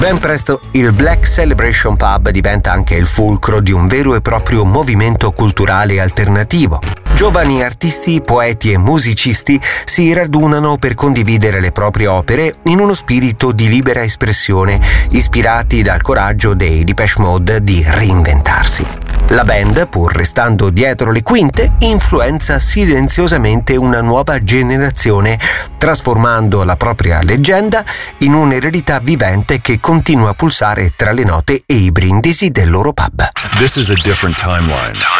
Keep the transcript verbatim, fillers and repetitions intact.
Ben presto il Black Celebration Pub diventa anche il fulcro di un vero e proprio movimento culturale alternativo. Giovani artisti, poeti e musicisti si radunano per condividere le proprie opere in uno spirito di libera espressione, ispirati dal coraggio dei Depeche Mode di reinventarsi. La band, pur restando dietro le quinte, influenza silenziosamente una nuova generazione, trasformando la propria leggenda in un'eredità vivente che continua a pulsare tra le note e i brindisi del loro pub. This is a different timeline.